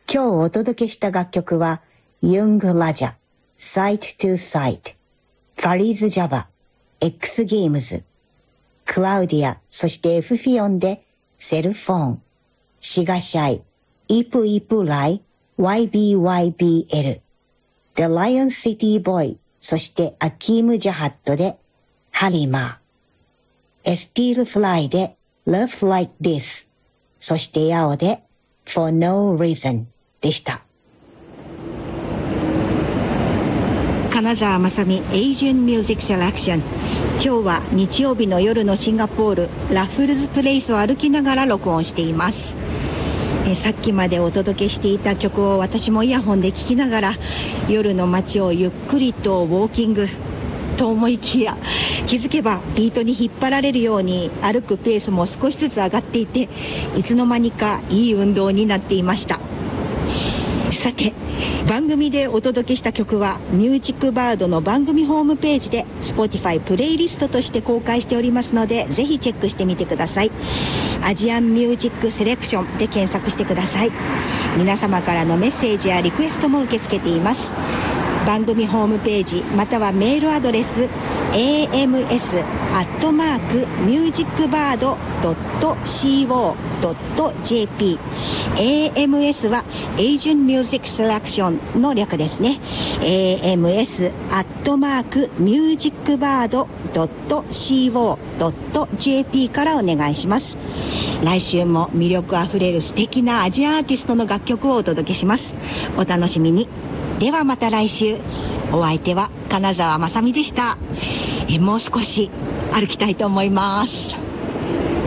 今日お届けした楽曲は、ユング・ラジャ、Sight to Sight、ファリーズ・ジャバ、X ゲームズ、クラウディア、そしてエフフィオンで、セルフォン、シガシャイ、イプイプライ、YBYBL、The Lion City Boy、そしてアキーム・ジャハットで、ハリマー、エスティール・フライで、Love Like This、そしてヤオで、For No Reason でした。金沢雅美 Asian Music Selection。今日は日曜日の夜のシンガポールラフルズプレイスを歩きながら録音しています。さっきまでお届けしていた曲を私もイヤホンで聴きながら夜の街をゆっくりとウォーキングと思いきや、気づけばビートに引っ張られるように歩くペースも少しずつ上がっていて、いつの間にかいい運動になっていました。さて、番組でお届けした曲はミュージックバードの番組ホームページで Spotify プレイリストとして公開しておりますので、ぜひチェックしてみてください。アジアンミュージックセレクションで検索してください。皆様からのメッセージやリクエストも受け付けています。番組ホームページまたはメールアドレス ams@musicbird.co.jp。 AMS は Asian Music Selection の略ですね。ams@musicbird.co.jp からお願いします。来週も魅力あふれる素敵なアジアアーティストの楽曲をお届けします。お楽しみに。ではまた来週。お相手は金沢雅美でした。もう少し歩きたいと思います。